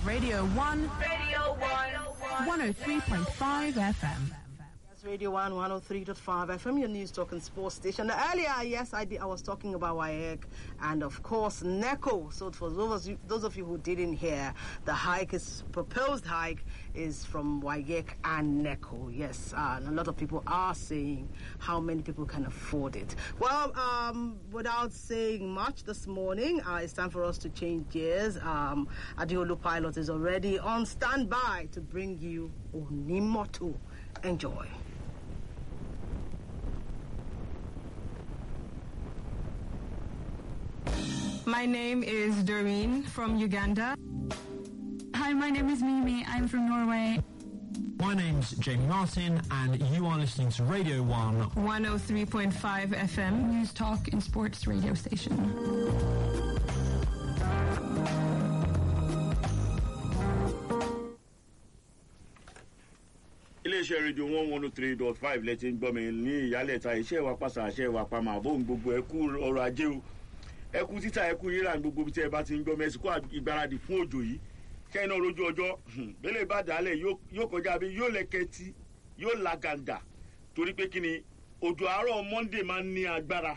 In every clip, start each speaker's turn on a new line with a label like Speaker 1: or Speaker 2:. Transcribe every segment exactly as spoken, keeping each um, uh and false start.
Speaker 1: Radio one. Radio one. one oh three point five F M.
Speaker 2: Radio one, one oh three point five F M, your news talk and sports station. Earlier, yes, I did. I was talking about W A E C and, of course, NECO. So for those of you, those of you who didn't hear, the hike is proposed hike is from W A E C and NECO. Yes, uh, and a lot of people are saying how many people can afford it. Well, um, without saying much this morning, uh, it's time for us to change gears. Um, Adeolu Pilot is already on standby to bring you Onimoto. Enjoy.
Speaker 3: My name is Doreen from Uganda.
Speaker 4: Hi, my name is Mimi. I'm from Norway.
Speaker 5: My name's Jamie Martin, and you are listening to Radio one.
Speaker 3: one oh three point five F M.
Speaker 4: News talk and sports radio station.
Speaker 6: iléeṣẹ́ rédíò one one oh three point five lẹ́tí ń gbọ́ mi ní ìyálẹ̀ta iṣẹ́ wa pàṣẹ àṣẹ wa pa màá bóun gbogbo ẹkú ọrọ̀ ajé o ẹkú títà ẹkú rírà gbogbo tí ẹ bá ti ń gbọ́ mẹ́sìkò ìgbáradì fún òjò yìí kẹ́hìn náà lójú ọjọ́ bẹ́lẹ̀ bá dàálẹ̀ yóò kọjá bí yóò lẹ́kẹ́tì yóò làgàǹdà torí pé kí ni òjò àárọ̀ Monday máa ń ní agbára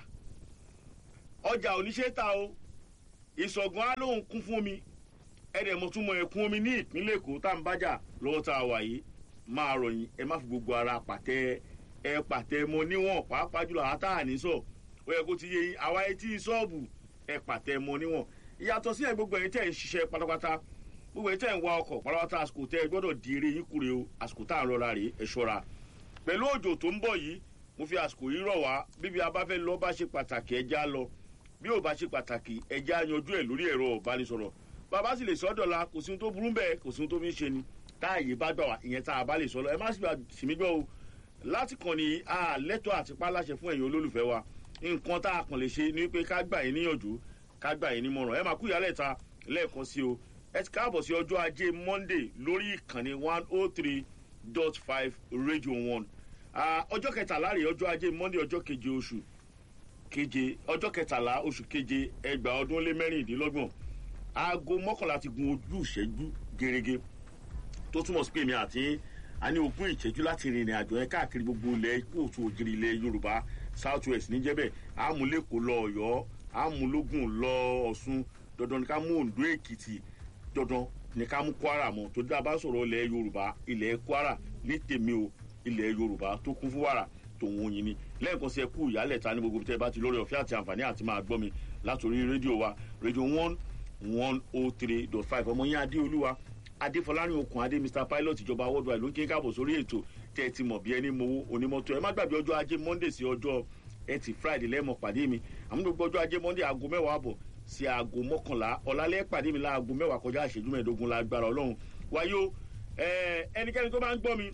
Speaker 6: ọjà oníṣẹ́ta o ìsọ̀gùn á lóhùn kún fún mi ẹ̀rẹ̀ mọ̀túnmọ̀ ẹ̀kún omi ní ìpínlẹ̀ Èkó tá à ń bájà lọ́wọ́ tá a wà yìí máa ròyìn ẹ má fi gbogbo ara pàtẹ ẹ pàtẹ mọ níwọ̀n pàápàá jùlọ àtà àníṣọ ó yẹ kó ti yé yín àwa etí ṣọ́ọ̀bù ẹ pàtẹ mọ níwọ̀n ìyàtọ̀ sí ẹ gbogbo ẹ̀yin tẹ́ ń ṣiṣẹ́ pátápátá gbogbo ẹ̀yin tẹ́ ń wa ọkọ̀ pátápátá àsìkò tẹ́ ẹ gbọ́dọ̀ di eré yín kúre o àsìkò tá à ń rọra rèé ẹ ṣọ́ra pẹ̀lú òjò tó ń bọ̀ yìí mo fi àsìkò yìí rọ̀ wá bíbi abáfẹ́ lọ bá ṣe pàtàkì ẹja lọ bí ò bá ṣe pàtàkì ẹja yanjú ẹ lórí ẹ̀rọ ìbánisọ̀rọ̀ bàbá sì lè sọ́dọ̀la kò sí ohun tó burú bẹ́ẹ̀ kò sí ohun tó fi ń ṣe ni táàyè bá gbà wá ìyẹn tá a bá lè sọ lọ ẹ má sì mí gbọ́ o láti kàn ní àlẹ́tọ̀ àti páláṣẹ fún ẹ̀yin olólùfẹ́ wa nǹkan tá a kàn lè ṣe ni pé ká gbà yín níyànjú ká gbà yín nímọ̀ràn ẹ máa kú ìyálẹ̀ ta lẹ́ẹ̀kan sí o ẹ ti káàbọ̀ sí ọjọ́ ajé Monday lórí ìkànnì one oh three dot five Radio one ọjọ́ kẹtàlá rèé ọjọ́ ajé Monday ọjọ́ keje oṣù keje ọjọ́ kẹtàlá oṣù keje ẹgbàá ọdún lé mẹ́rìndínlọ́gbọ̀n aago mọ́kànlá ti gun ojú ìṣẹ́jú gẹ́gẹ́ tó túmọ̀ sí pé mi àti a ní ogún ìṣẹ́jú láti rìnrìn àjò yẹn káàkiri gbogbo ilẹ̀ kóòtù òjìrì ilẹ̀ Yorùbá South West níjẹ́bẹ̀ àmúlẹ́kọ̀ọ́ lọ Ọ̀yọ́ àmúlógún lọ Ọ̀ṣun dandan ní ká mú Oǹdó Èkìtì dandan ní ká mú Kwara mọ́ tó dáa bá sọ̀rọ̀ ilẹ̀ Yorùbá ilẹ̀ Kwara ní tèmi o ilẹ̀ Yorùbá tó kún fún wàrà tòun oyin ni lẹ́ẹ̀kan sí ẹkú ìyálẹ̀ ta ní gbogbo tẹ́ bá ti lórí ọ̀fẹ́ àti àǹfààní àti máa gbọ́ mi látòrí rédíò wa rédíò one one oh three dot five ọmọ yín Adéolúwa Adéfọlárin okùn adé Mr Pilot ìjọba worldwide ló ń kí káàbọ̀ sórí ètò tẹ́ ẹ ti mọ̀ bí ẹni mowó onímọ́tò ẹ má gbàgbé ọjọ́ ajé Monday sí ọjọ́ ẹtì Friday lẹ́ẹ̀mọ̀ pàdé mi àmọ́ gbogbo ọjọ́ ajé Monday aago mẹ́wàá àbọ̀ sí aago mọ́kànlá ọ̀làlẹ́ pàdé mi láago mẹ́wàá kọjá ìṣẹ́jú mẹ́ẹ̀ẹ́dógún lágbára Ọlọ́run wáyé o ẹnikẹ́ni tó bá ń gbọ́ mi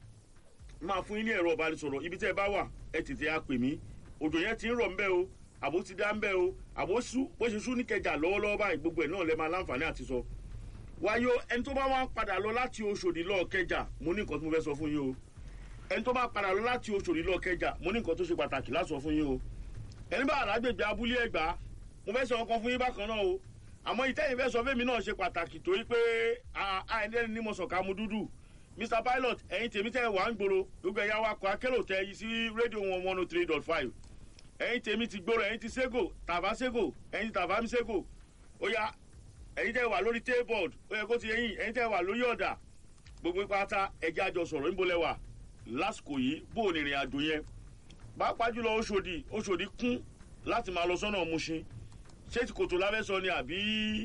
Speaker 6: máa fún yín ní ẹ̀rọ ìbánisọ̀rọ̀ ibi tẹ́ ẹ bá wà ẹ tètè á pè mí òjò yẹn ti ń rọ̀ ńbẹ́ o àbó ti dá ńbẹ́ o àbó sú bó ṣe sú ní Kẹjà lọ́wọ́lọ́wọ́ báyìí gbogbo ẹ̀ náà lẹ́ máa láǹfààní àti sọ wáyé ẹni tó bá wá padà lọ láti Òṣòdì lọ Kẹjà mo ní nǹkan tí mo fẹ́ sọ fún yín o ẹni tó bá padà lọ láti Òṣòdì lọ Kẹjà mo ní nǹkan tó ṣe pàtàkì láti sọ fún yín o ẹni bá àlágbègbè abúlé Ẹ̀gbá mo fẹ́ sọ ọkàn fún yín bákan náà o àmọ́ ìtẹ́yìn fẹ́ sọ fẹ́mi náà ṣe pàtàkì torí pé àìní ní mo sọ̀ka mu dúdú Mr Pilot ẹ̀yin tèmi tẹ́ wà ń gbòòrò gbogbo ẹ̀yà wakọ̀ akérò tẹ́ yìí sí rédíò one one oh three dot five ẹ̀yin tèmi ti gbòòrò ẹ̀yin ti ségò tàfà ségò ẹ̀yin ti tàfà mi ségò ó yá ẹ̀yin tẹ́ wà lórí tailboard ó yẹ kó ti yẹyin ẹ̀yin tẹ́ wà lórí ọ̀dà gbogbo pátá ẹ̀jẹ̀ àjọ sọ̀rọ̀ níbo lẹ́wà lásìkò yìí bó o nìrìn àjò yẹn pàápàá jùlọ Òṣòdì Òṣòdì kún láti máa lọ sọ́nà Mùṣín ṣé ti kòtò láfẹ́ sọ ni àbí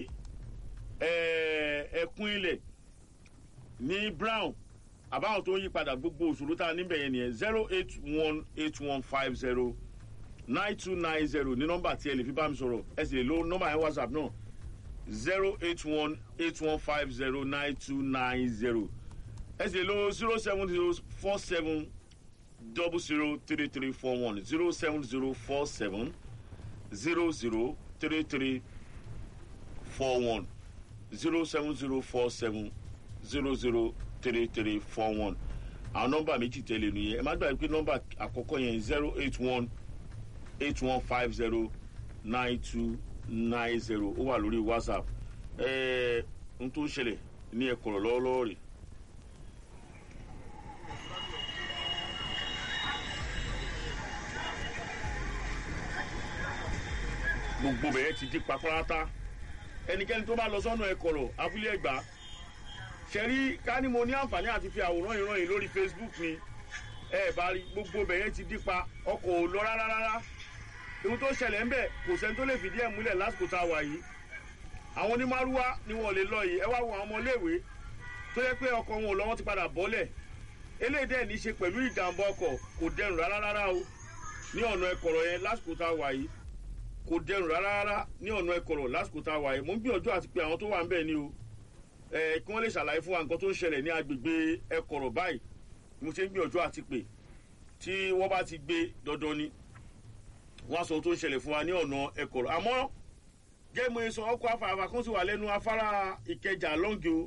Speaker 6: ẹ̀ẹ̀kún ilẹ̀ ní Brown àbáwọn tó ń yí padà gbogbo òṣòro tá a níbẹ̀ yẹn nìyẹn zero eight one eight one five zero nine two nine zero ní nọ́mbà tí ẹ lè fi bá mi sọ̀rọ̀ ẹ sì lè lo nọ́mbà yẹn WhatsApp náà zero eight one eight one five zero nine two nine zero ẹ sì lè lo zero seven zero four seven double zero three three four one zero seven zero four seven zero zero three three four one zero seven zero four seven zero zero three three four one àwọn nọ́mbà méjì tẹ́lẹ̀ nìyẹn ẹ má gbàgbé pé nọ́mbà àkọ́kọ́ yẹn zero eight one eight one five zero nine two nine zero ó wà lórí WhatsApp ẹ n tó ń ṣẹlẹ̀ ní ẹ̀kọ́rọ̀ lọ́wọ́lọ́wọ́ rẹ̀. gbogbo bẹ̀rẹ̀ ti di pàpàràtà ẹnikẹ́ni tó bá lọ sọ́nà ẹ̀kọ́rọ̀ abúlé ẹ̀gbá ṣẹ̀rí ká ní mo ní àǹfààní àti fi àwòrán ìran yìí lórí Facebook ni ẹ bá rí gbogbo bẹ̀rẹ̀ ti di pa ọkọ̀ ò lọ rárá rárá ohun tó ṣẹlẹ̀ ń bẹ̀ kò sẹ́ni tó lè fìdí ẹ̀ múlẹ̀ lásìkò tá a wà yìí àwọn onímárúwá ni wọn lè lọ yìí ẹ wá wo àwọn ọmọléèwé tó yẹ pé ọkọ̀ wọn ò lọ wọn ti padà bọ́lẹ̀ eléyìí dẹ̀ ní í ṣe pẹ̀lú ìjàmbá ọkọ̀ kò dẹrùn rárá rárá o ní ọ̀nà ẹ̀kọ̀rọ̀ yẹn lásìkò tá a wà yìí kò dẹrùn rárá rárá ní ọ̀nà ẹ̀kọ̀rọ̀ lásìkò tá a wà yìí mo ń gbìyànjú àti pé àwọn tó wà ń bẹ̀ ni o ẹ kí wọ́n lè ṣàlàyé fún wa nǹkan tó ń ṣẹlẹ̀ ní agbègbè ẹ̀kọ̀rọ̀ báyìí mo ṣe ń gbìyànjú àti pé tí wọ́n bá ti gbé dandan ni wọ́n á sọ tó ń ṣẹlẹ̀ fún wa ní ọ̀nà ẹ̀kọ̀rọ̀ àmọ́ gẹ́gẹ́ sọ ọkọ̀ afárá kan sì wà lẹ́nu afárá ìkẹjà long o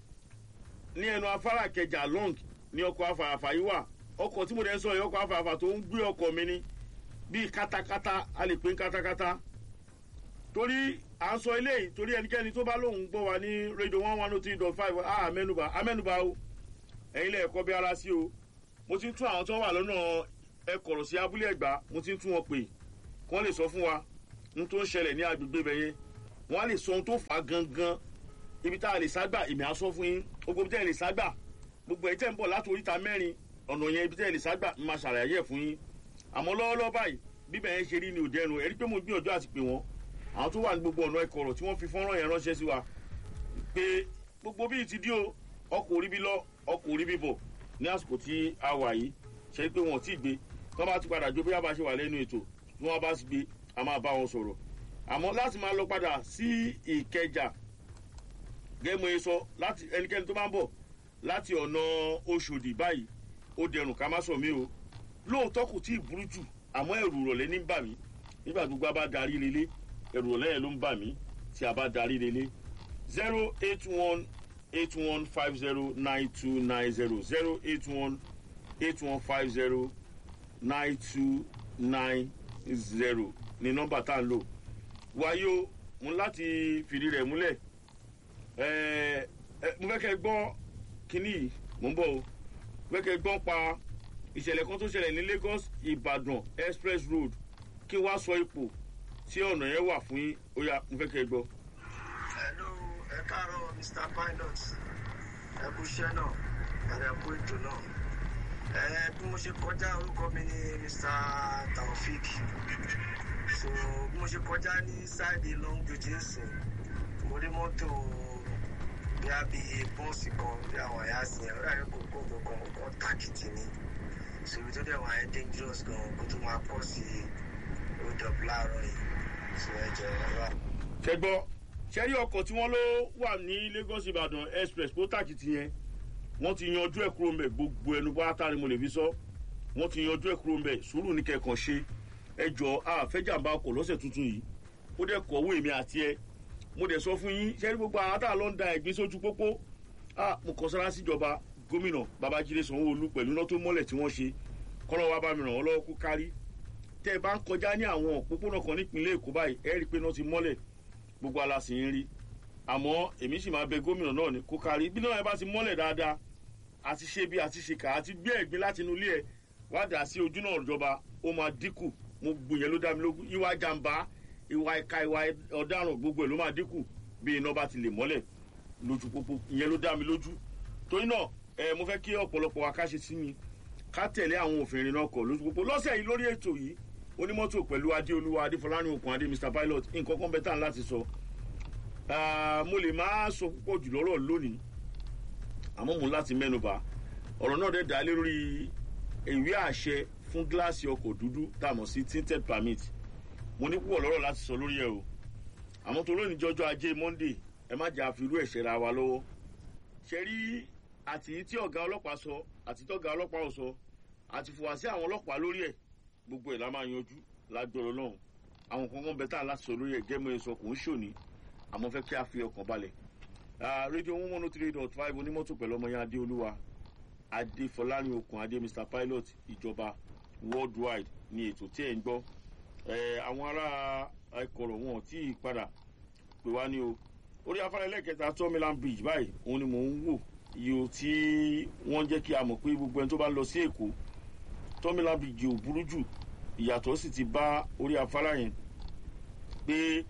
Speaker 6: ní ẹnu afárá ìkẹjà long ní ọkọ̀ afárá yìí wà ọkọ̀ tí mo dẹ̀ ń sọ yìí ọkọ̀ afárá tó ń gbé ọkọ̀ mi ní bíi katakata a lè pè ní katakata torí à ń sọ eléyìí torí ẹnikẹ́ni tó bá lóun gbọ́ wa ní rédíò one one oh three dot five a amẹ́nubà amẹ́nubà o ẹ̀yin lẹ̀ ẹ̀kọ́ bí ara sí o mo ti ń tún àwọn tó wà lọ́nà ẹ̀kọ̀rọ̀ sí abúlé ẹ̀gbá mo ti ń tún wọn pè kí wọ́n lè sọ fún wa n tó ń ṣẹlẹ̀ ní agbègbè bẹ̀ yẹn wọ́n á lè sọ ohun tó fà á gangan ibi tá a lè ságbà ìmì àsọ fún yín gbogbo ibi tẹ́ ẹ lè ságbà gbogbo ẹ̀ tẹ́ ń bọ̀ láti oríta mẹ́rin ọ̀nà yẹn ibi tẹ́ ẹ lè ságbà ń máa ṣàlàyé ẹ̀ fún yín àmọ́ lọ́wọ́lọ́wọ́ báyìí bíbẹ̀ yẹn ṣe rí ni òde ẹnu ẹ rí pé mo gbìyànjú àti pè wọ́n àwọn tó wà ní gbogbo ọ̀nà ẹ̀kọ̀rọ̀ tí wọ́n fi fọ́nrán yẹn ránṣẹ́ sí wa pé gbogbo bíi ti dí o ọkọ̀ orí bí lọ ọkọ̀ orí bí bọ̀ ní àsìkò tí a wà yìí ṣe pé wọn ò tí ì gbé tí wọ́n bá ti padà jó bí a bá ṣe wà lẹ́nu ètò tí wọ́n bá sì gbé a máa bá wọn sọ̀rọ̀ àmọ́ láti máa lọ padà sí ìkẹjà gẹ́gẹ́ mo yẹ sọ láti ẹnikẹ́ni tó bá ń bọ̀ láti ọ̀nà Ọ̀ṣọ́dì báyìí ó dẹrùn ká má sọ mí o lóòótọ́ kò tí ì burú jù àmọ́ ẹ̀rù ìrọ̀lẹ́ ní bà mí nígbà gbogbo a bá darí relé ẹ̀rù ìrọ̀lẹ́ yẹn ló ń bà mí tí a bá darí relé zero eight one eight one five zero nine two nine zero zero eight one eight one five zero nine two nine zero ní nọ́mbà tá à ń lò wáyé o mo láti fìdí rẹ̀ múlẹ̀ ẹ̀ẹ́ mo fẹ́ kẹ́ gbọ́ kínní yìí mo ń bọ̀ o mo fẹ́ kẹ́ gbọ́ pa ìṣẹ̀lẹ̀ kan tó ṣẹlẹ̀ ní Lagos Ìbàdàn express road kí wá sọ ipò tí ọ̀nà yẹn wà fún yín ó yá mo fẹ́ kẹ́ gbọ́.
Speaker 7: hello ẹ káàárọ̀ Mr Pilot ẹ kú iṣẹ́ náà ẹ kú ètò náà ẹ bí mo ṣe kọjá orúkọ mi ni Mr Taofik so bí mo ṣe kọjá ní sáìdì long jojì nsìn mo rí mọ́tò bí a bí bọ́ọ̀sì kan bí àwọn ẹ̀yà sìn ẹ̀rọ ayé kò kó kankan kan tàkìtì ni so ibi tó dẹ̀ wà ẹ́ dangerous gan kó tó máa pọ̀ sí road up láàárọ̀ yìí so ẹ jẹ́ ẹ̀rọ.
Speaker 6: ṣe gbọ́ ṣe rí ọkọ̀ tí wọ́n ló wà ní Lagos Ìbàdàn express tó tàkìtì yẹn wọ́n ti yanjú ẹ̀ kúrò mbẹ̀ gbogbo ẹnu bá tá ni mo lè fi sọ wọ́n ti yanjú ẹ̀ kúrò mbẹ̀ sùúrù ní kẹ̀kàn ṣe ẹ jọ àfẹ́jàmbá ọkọ̀ lọ́sẹ̀ tuntun yìí ó dẹ̀ kọ̀wé èmi àti ẹ mo dẹ̀ sọ fún yín ṣẹ́rí gbogbo àwọn àtàlọ́ ń da ẹ̀gbin sójú pópó mo kàn sára síjọba gómìnà Babájídé Sanwó-Olú pẹ̀lú iná tó mọ́lẹ̀ tí wọ́n ṣe kọ́lọ́ wa bá mi ràn wọ́n lọ́wọ́ kó kárí tẹ́ ẹ bá ń kọjá ní àwọn òpópónà kan nípìnlẹ̀ Èkó báyìí ẹ rí i pé iná ti mọ́lẹ̀ gbogbo aláṣẹ ń rí àmọ́ èmi sì máa bẹ gómìnà náà ní kó kárí bí náà ẹ bá ti mọ́lẹ̀ dáadáa àti ṣe bí àti ṣe kà àti gbé ẹ̀gbin láti inú ilé ẹ̀ wá dà sí ojú náà ìjọba ó máa dínkù mo gbìyànjú ló dá mi lógún ìwà jàǹbá ìwà ìka ìwà ọ̀daràn gbogbo ẹ̀ ló máa dínkù bí iná bá ti lè mọ́lẹ̀ lójú pópó ìyẹn ló dá mi lójú torí náà ẹ mo fẹ́ kí ọ̀pọ̀lọpọ̀ wa ká ṣe sí mi ká tẹ̀lé àwọn òfin ìrìnnà ọkọ̀ lójú pópó lọ́sẹ̀ yìí lórí ètò yìí onímọ́tò pẹ̀lú Adéolúwa Adéfọlárìn Òkun Adé Mr Pilot nǹkan kan bẹ́ẹ̀ tán láti sọ mo lè má sọ púpọ̀ jù lọ́rọ̀ lónìí àmọ́ mo láti mẹ́nuba ọ̀rọ̀ náà dẹ̀ dá lé lórí ìwé àṣẹ fún gíláàsì ọkọ̀ dúdú tá a mọ̀ sí tinted permit mo ní púpọ̀ lọ́rọ̀ láti sọ lórí ẹ̀ o àmọ́ tó lónìí jọjọ́ ajé Monday ẹ má jà fi irú ẹ̀ṣẹ̀ ra wa lọ́wọ́ ṣe rí àti tí ọ̀gá ọlọ́pàá sọ àti tí ọ̀gá ọlọ́pàá ò sọ àti fùwà sí àwọn ọlọ́pàá lórí ẹ̀ gbogbo ẹ̀ la máa yanjú lágbọ̀rọ̀ náà àwọn kankan bẹ tá a láti sọ lórí ẹ̀ gẹ́mọ̀ ẹ̀ sọ kò ń ṣòní àmọ́ fẹ́ kí a fi ọkàn balẹ̀ rédíò one one oh three dot five onímọ́tò pẹ̀lú ọmọ yẹn Adéolúwa Adéfọlárìn Òkun Adé Mr Pilot ìjọba worldwide ní ètò tí ẹ̀ ń gbọ́ àwọn ará ẹ̀kọ́rọ̀ wọn tí ì padà pè wá ní o orí afárá ẹlẹ́kẹta Tomiland Bridge báyìí òun ni mò ń wò iye tí wọ́n jẹ́ kí a mọ̀ pé gbogbo ẹni tó bá ń lọ sí Èkó Tomiland Bridge ò burú jù ìyàtọ̀ sì ti bá orí afárá yẹn pé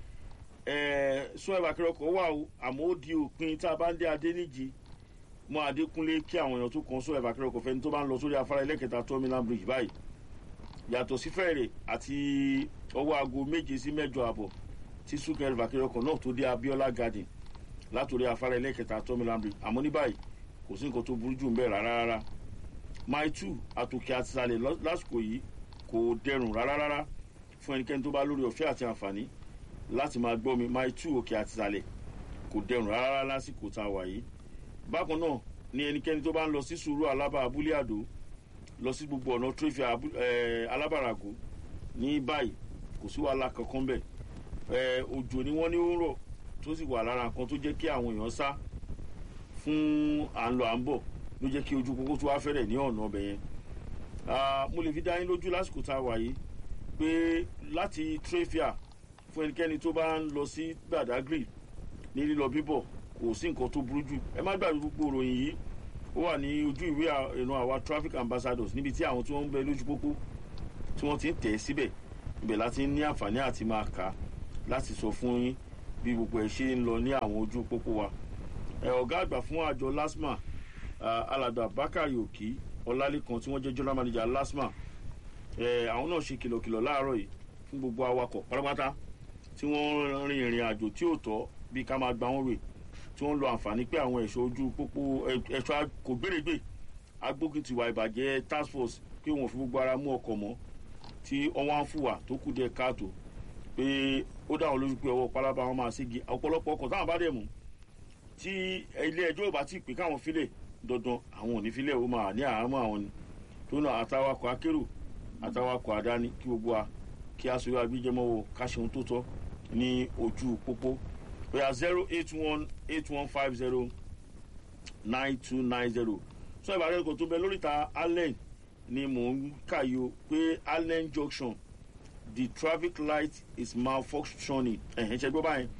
Speaker 6: sún ẹ̀bà kẹrọkọ̀ wà o àmọ́ ó di òpin tá a bá ń dé Adéníjì mọ́ Adékúnlé kí àwọn èèyàn tó kàn sún ẹ̀bà kẹrọkọ̀ fẹ́ni tó bá ń lọ sórí afárá ẹlẹ́kẹta Tomiland Bridge báyìí yàtọ̀ sí fẹ́rẹ̀ àti ọwọ́ aago méje sí mẹ́jọ àbọ̀ tí súnkẹrẹ fàkẹrọkọ̀ náà tó dé Abiola Garden látòrí afárá ẹlẹ́kẹta Tomiland Bridge àmọ́ ní báyìí kò sí nǹkan tó burú jù ń bẹ̀ rárá rárá mile two àtòkè àti ìsàlẹ̀ lásìkò yìí kò dẹrùn rárá rárá fún ẹnikẹ́ni tó bá lórí ọ̀fẹ́ àti àǹfààní láti máa gbọ́ mi mile two òkè àti ìsàlẹ̀ kò dẹrùn rárá rárá lásìkò tá a wà yìí bákan náà ni ẹnikẹ́ni tó bá ń lọ sí Sùúrù Alábà Abúlé Àdó lọ sí gbogbo ọ̀nà trófì Alábàràgó ní báyìí kò sí wàhálà kankan bẹ̀ òjò ni wọ́n ní ó ń rọ̀ tó sì wà lára nǹkan tó jẹ́ kí àwọn èèyàn sá fún à ń lọ à ń bọ̀ ló jẹ́ kí ojú pópó tó wá fẹ́rẹ̀ ní ọ̀nà ọbẹ̀ yẹn mo lè fi dá yín lójú lásìkò tá a wà yìí pé láti tréfìà fún ẹnikẹ́ni tó bá ń lọ sí Badagry ní lílọ bíbọ̀ kò sí nǹkan tó burú jù ẹ má gbàgbé gbogbo ìròyìn yìí ó wà ní ojú ìwé ìran àwa traffic ambassadors níbi tí àwọn tí wọ́n ń bẹ lójú pópó tí wọ́n ti ń tẹ̀ síbẹ̀ ibẹ̀ láti ní àǹfààní àti máa kà á láti sọ fún yín bí gbogbo ẹ̀ ṣe ń lọ ní àwọn ojú pópó wa ọ̀gá àgbà fún àjọ LASTMA alàgbà Bákàrí Òkì Ọlálékan tí wọ́n jẹ́ general manager LASTMA àwọn náà ṣe kìlọ̀kìlọ̀ láàárọ̀ yìí fún gbogbo awakọ̀ pátápátá tí wọ́n rin ìrìn àjò tí ò tọ́ bí ká máa gba wọn rè tí wọ́n lo àǹfààní pé àwọn ẹ̀ṣọ́ ojú pópó ẹ̀ṣọ́ kò gbèrègbè agbógun tiwa ìbàjẹ́ task force pé wọ́n fi gbogbo ara mú ọkọ̀ mọ́ tí wọ́n wá ń fùwà tó kù díẹ̀ káàtó pé ó dá wọn lójú pé ọwọ́ pálábá wọn máa ségi ọ̀pọ̀lọpọ̀ ọkọ̀ táwọn bá dẹ̀ mú tí ilé ẹjọ́ ò bá ti pè káwọn filẹ̀ dandan àwọn ò ní filẹ̀ ó máa ní àhámọ́ àwọn ni tó náà àtàwakọ̀ akérò àtàwakọ̀ àdáni kí gbogbo wa kí a sọ agbíjẹmọ́wọ́ ká ṣe ohun tó tọ́ ní ojú pópó bóyá zero eight one eight one five zero nine two nine zero sọ ìbàdàn ẹ̀kọ́ tó bẹ lóríta Allen ni mò ń kàyò pé Allen junction the traffic light is malfunctioning ẹ̀hìn ṣe gbọ́ báyìí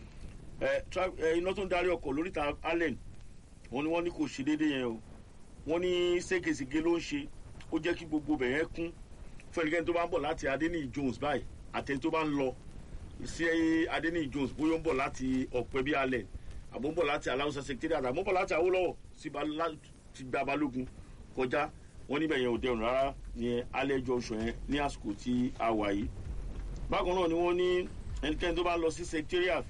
Speaker 6: ẹ iná tó ń darí ọkọ̀ lóríta Allen wọ́n ní wọ́n ní kò ṣe déédéé yẹn o wọ́n ní ségesège ló ń ṣe ó jẹ́ kí gbogbo bẹ̀ yẹn kún fún ẹnikẹ́ni tó bá ń bọ̀ láti Adéníyì Jones báyìí àtẹni tó bá ń lọ sí Adéníyì Jones bóyá ó ń bọ̀ láti Ọ̀pẹ́bí Allen àbó ń bọ̀ láti Aláùsá secretariat àbó ń bọ̀ láti Awólọ́wọ̀ sí gba Balógun kọjá wọ́n níbẹ̀ yẹn ò dẹrùn rárá ní Allen junction yẹn ní àsìkò tí a wà yìí bákan náà ni wọ́n ní ẹnikẹ́ni tó bá lọ sí secretariat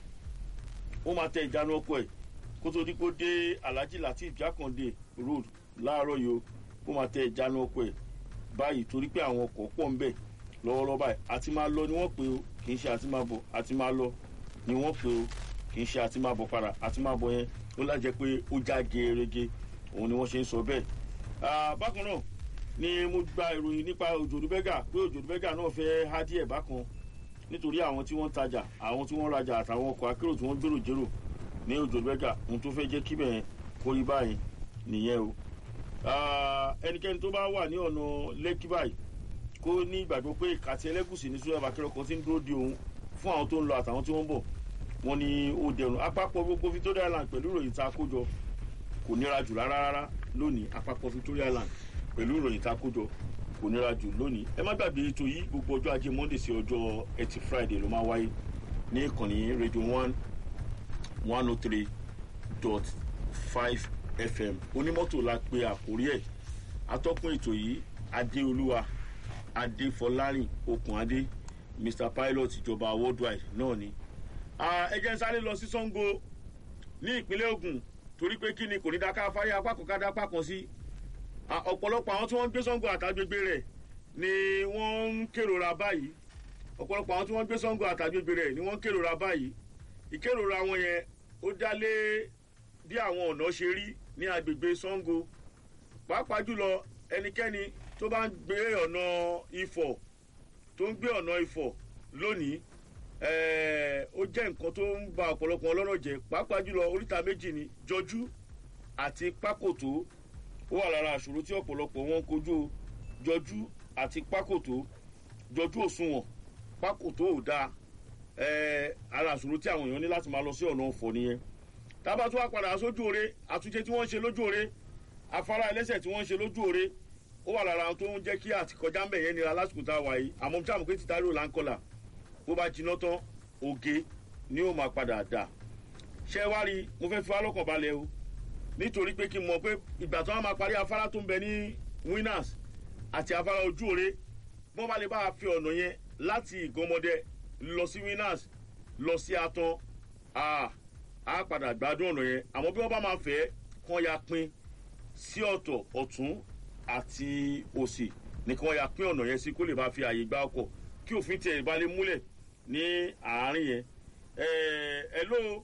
Speaker 6: ó máa tẹ ìjánu ọkọ̀ ẹ̀ kó tó dípò dé Alhaji Lateef Jákàndé road láàárọ̀ yìí ó ó máa tẹ ìjánu ọkọ̀ ẹ̀ báyìí torí pé àwọn ọkọ̀ pọ̀ ń bẹ̀ lọ́wọ́lọ́wọ́ báyìí àti máa lọ ni wọ́n pè ó kì í ṣe àti máa bọ̀ àti máa lọ ni wọ́n pè ó kì í ṣe àti máa bọ̀ padà àti máa bọ̀ yẹn ó lájẹ́ pé ó já gerege òun ni wọ́n ṣe ń sọ bẹ́ẹ̀. bákan náà ni mo gba ìròyìn nípa Òjòdú Bẹ́gà pé Òjòdú Bẹ́gà náà fẹ́ há díẹ̀ bákan nítorí àwọn tí wọ́n ń tajà àwọn tí wọ́n ń rajà àtàwọn ọkọ̀ akérò tí wọ́n gbèrò jérò ní Òjòdú Bẹ́gà ohun tó fẹ́ jẹ́ kíbẹ̀ kó rí báyìí nìyẹn o. ẹnikẹ́ni tó bá wà ní ọ̀nà Lẹ́kì báyìí kó ní ìgbàgbọ́ pé Kàtí Ẹlẹ́gùṣì ní sùúrù àbákẹ́rọ̀kọ́ tí ń dúró de òun fún àwọn tó ń lọ àtàwọn tí wọ́n ń bọ̀ wọ́n ní ó dẹrùn àpapọ̀ gbogbo Victoria Island pẹ̀lú ìròyìn tá a kó jọ kò nira jù rárá rárá lónìí àpapọ̀ Victoria Island pẹ̀lú ìròyìn tá a kó jọ kò nira jù lónìí ẹ má gbàgbé ètò yìí gbogbo ọjọ́ ajé Monday sí ọjọ́ Ẹtì Friday ló máa wáyé ní ìkànnì Radio one one oh three dot five F M onímọ́tò la pe àkórí ẹ̀ atọ́kùn ètò yìí Adéolúwa Adéfọlárìn Okùnadé Mister Pilot ìjọba worldwide náà ni. ẹ jẹ́ n sáré lọ sí Ṣàngó ní ìpínlẹ̀ Ògùn torí pé kí ni kò ní dáká fáyé apá kan ká dá apá kan sí. ọ̀pọ̀lọpọ̀ àwọn tí wọ́n ń gbé Ṣàngó àtàgbègbè rẹ̀ ni wọ́n ń kérora báyìí ọ̀pọ̀lọpọ̀ àwọn tí wọ́n ń gbé Ṣàngó àtàgbègbè rẹ̀ ni wọ́n ń kérora báyìí ìkérora wọn yẹn ó dá lé bí àwọn ọ̀nà ṣe rí ní agbègbè Ṣàngó pàápàá jùlọ ẹnikẹ́ni tó bá ń gbé ọ̀nà Ifọ̀ tó ń gbé ọ̀nà Ifọ̀ lónìí ó jẹ́ nǹkan tó ń ba ọ̀pọ̀lọpọ̀ ọlọ́rọ̀ jẹ́ pàápàá jùlọ oríta méjì ni Jọjú àti Pákòtó ó wà lára àṣòro tí ọ̀pọ̀lọpọ̀ wọn kojú Jọjú àti Pákòtó Jọjú òṣùwọ̀n Pákòtó ò dáa ara àṣòro tí àwọn èèyàn ní láti máa lọ sí ọ̀nà Ọ̀fọ̀ nìyẹn tábà tó wá padà sójú òre àtúnṣe tí wọ́n ń ṣe lójú òre afárá ẹlẹ́sẹ̀ tí wọ́n ń ṣe lójú òre ó wà lára tó ń jẹ́ kí àtikọjá ń bẹ̀ yẹn nira lásìkò tá a wà yìí àmọ́ tí a mọ̀ pé títà ló là ń kọlà bó bá jiná tán oge ni ó máa padà dà ṣé wá rí mo fẹ́ fi wá lọ́kàn balẹ̀ o nítorí pé kí n mọ̀ pé ìgbà tó wọ́n máa parí afárá tó ń bẹ ní winners àti afárá ojú òre bọ́n bá lè bá a fi ọ̀nà yẹn láti ìgànmọ́dẹ lọ sí winners lọ sí atán a a padà gbádùn ọ̀nà yẹn àmọ́ bí wọ́n bá máa fẹ́ kán ya pín sí ọ̀tọ̀ ọ̀tún àti òsì ní kí wọ́n ya pín ọ̀nà yẹn sí kó lè bá fi àyè gba ọkọ̀ kí òfin tiẹ̀ bá lè múlẹ̀ ní àárín yẹn ẹ̀ ẹ̀ ló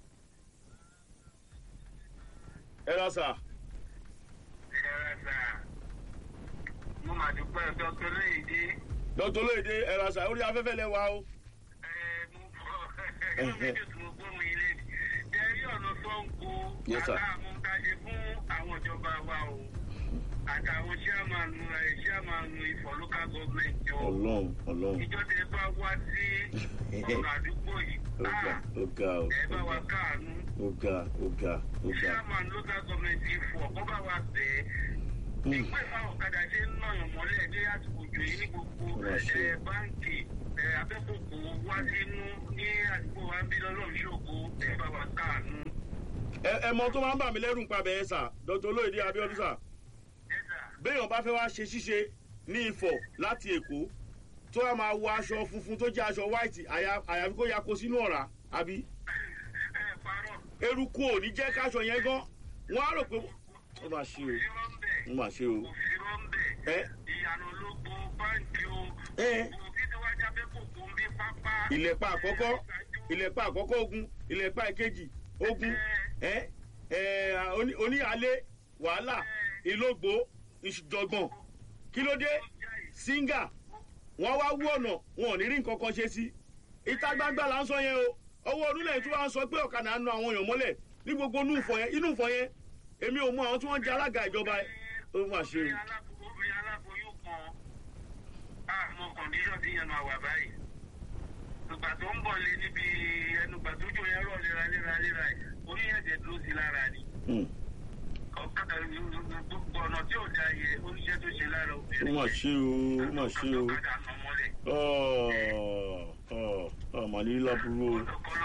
Speaker 6: ẹ lọ sà.
Speaker 7: ẹ rẹ sà mo máa dúpẹ́ dr lóyèdè.
Speaker 6: dr lóyèdè ẹ lọ sà orí afẹ́fẹ́ lẹ wá o.
Speaker 7: ẹ mo bọ ẹ mo fi dùn mo gbọ́ mi ilé ẹ rí ọ̀nà tó ń kó àtàwọn àmútajẹ fún àwọn ìjọba wa o àtàwọn chairman ẹ chairman Ifọ̀ local government jọ.
Speaker 6: ọlọ́run ọlọ́run.
Speaker 7: ìjọ tẹ bá wá sí ọ̀nà àdúgbò yìí.
Speaker 6: ó ga ó
Speaker 7: ẹ bá wa káàánú.
Speaker 6: ó ga ó ga ó ga.
Speaker 7: chairman local government Ifọ̀ kó bá wa bẹ̀ ẹ́. ìpè fáwọn ọ̀kadà ṣe ń nàyàn mọ́lẹ̀ ní àsìkò òjò yìí ní gbogbo ẹ̀ báńkì ẹ̀ abẹ́kòkò wá sínú ní àdúgbò wa ń bí lọ́lọ́run ṣògo ẹ̀ bá wa káàánú.
Speaker 6: ẹ ẹ mọ tó máa ń bà mí lẹ́rù ń pa bẹ́ẹ̀ sà dr olóyèdè Abíọ́dún sà béèyàn bá fẹ́ wá ṣe ṣíṣe ní Ifọ̀ láti Èkó tó wá máa wọ aṣọ funfun tó jẹ́ aṣọ white àyàfi kó ya kó sínú ọ̀rá àbí eruku ò ní jẹ́ káṣọ yẹn gan wọ́n á rò pé ó máa ṣe o ó máa ṣe o.
Speaker 7: ìyànà ológbò báńkì o òbí tí wàá jábẹ́ kòkó ń bí pápá.
Speaker 6: ìlẹ̀pà àkọ́kọ́ ìlẹ̀pà àkọ́kọ́ ogun ìlẹ̀pà ìkejì ogun oníhàlẹ̀ wàhálà ìlógbò ìjọgbọ̀n kí ló dé singa wọ́n wá wú ọ̀nà wọn ò ní rí nǹkan kan ṣe sí ìta gbangba là ń sọ yẹn o owó onílẹ̀ tí wọ́n sọ pé ọ̀kadà ń nu àwọn èèyàn mọ́lẹ̀ ní gbogbo inú ìfọ̀ yẹn inú ìfọ̀ yẹn èmi ò mọ àwọn tí wọ́n jẹ́ alága ìjọba ó mà ṣe o.
Speaker 7: obìnrin aláboyún kan àmọ́ kọ̀ǹdíṣọ̀ ti yẹn máa wà báyìí ìgbà tó ń bọ̀ lé níbi ẹnugbà tó jò yẹn rọ̀ léraléraléra ẹ̀ oníyẹ̀jẹ̀ dúró sí lára ni. gbogbo ọ̀nà tí ò da yẹ oníṣẹ́ tó ṣe lára obìnrin.
Speaker 6: ó mà ṣe o ó mà ṣe o. ọmọ ní lábúrò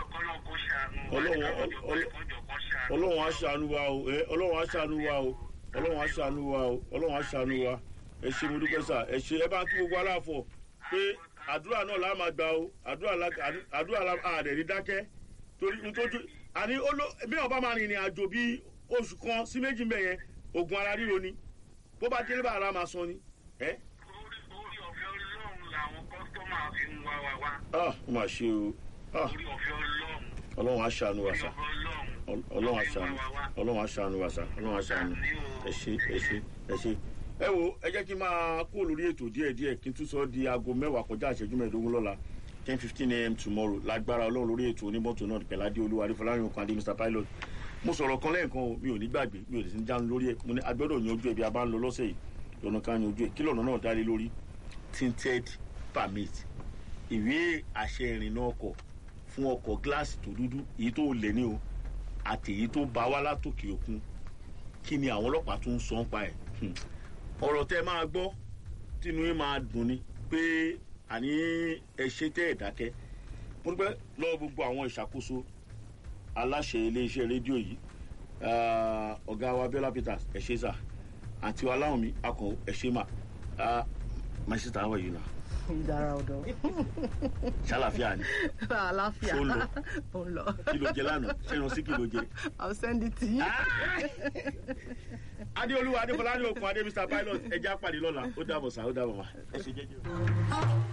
Speaker 6: ọlọ́run á ṣàánú wa o ọlọ́run á ṣàánú wa o ọlọ́run á ṣàánú wa o ọlọ́run á ṣàánú wa ẹ ṣe mo dúpẹ́ sà ẹ ṣe ẹ bá ń kí gbogbo aláàfọ̀ pé àdúrà náà la máa gbà o àdúrà àdẹ̀ ní dákẹ́ torí nítorí àní bí wọn bá máa rìnrìn àjò bíi oṣù kan sí méjì mbẹ yẹn oògùn ara ríro ni bó bá délé bá ara máa san ni.
Speaker 7: orí ọ̀fẹ́ ọlọ́run làwọn kọ́sítọ́mà fi ń wá wa wá.
Speaker 6: ah ó mà ṣe o.
Speaker 7: orí ọ̀fẹ́ ọlọ́run.
Speaker 6: ọlọ́run á ṣàánú wa sà ọlọ́run á ṣàánú ọlọ́run á ṣàánú wa sà ọlọ́run á ṣàánú ẹ ṣe ẹ ṣe ẹ ṣe. ẹ wo ẹ jẹ́ kí n máa kó lórí ètò díẹ̀díẹ̀ kí n tún sọ di aago mẹ́wàá kọjá ìṣẹ́jú mẹ́ẹ̀ẹ́dógún lọ́la ten fifteen a m tomorrow lágbára ọlọ́run lórí ètò onímọ́tò náà pẹ̀ládé olúwa adéfọláyìn okùn adé mr pilot mo sọ̀rọ̀ kan lẹ́ẹ̀kan o mi ò ní gbàgbé mi ò lè sí jánu lórí ẹ̀ mo ní agbọ́dọ̀ yan ojú ẹ̀ bí a bá ń lọ lọ́sẹ̀ yìí lọ́nà ká yan ojú ẹ̀ kí lọ́nà náà dá lé lórí tinted permit ìwé àṣẹ ìrìnnà ọkọ̀ fún ọkọ̀ gíláàsì tó dúdú èyí tó lẹ̀ ní o àti èyí tó bá wá látòkè òkun kí ni àwọn ọlọ́pàá tó ń sọ ń pa ẹ̀ ọ̀rọ̀ tẹ́ máa gbọ́ tínú yín máa dùn ni pé àní ẹ ṣe tẹ́ ẹ̀ dákẹ́ mo dúpẹ́ lọ́wọ́ gbogbo àwọn ìṣàkóso aláṣẹ iléeṣẹ́ rédíò yìí ọ̀gá wa Abiola Peters ẹ ṣe sà àti Ọláwùnmí akọ ẹ ṣe mà my sister how are you now.
Speaker 2: ìdára ọ̀dọ́.
Speaker 6: ṣàlàfíà ni.
Speaker 2: àlàáfíà
Speaker 6: ó lọ
Speaker 2: ó lọ.
Speaker 6: kí ló jẹ lánàá ṣé ìran sí kí ló jẹ.
Speaker 2: I'll send it to you.
Speaker 6: adéolúwa adéfọlá ní okùn adé mr pilot ẹ já pàdé lọ́la ó dàbọ̀ sá ó dàbọ̀ mà ẹ ṣe jẹ́jẹ́.